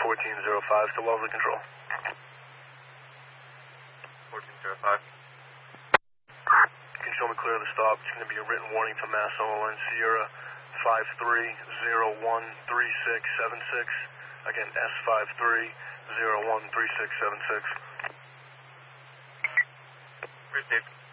1405 to Wellesley Control. 1405. Can you show me clear of the stop? It's going to be a written warning to Mass OLN Sierra 53013676. Again, S53013676. Received.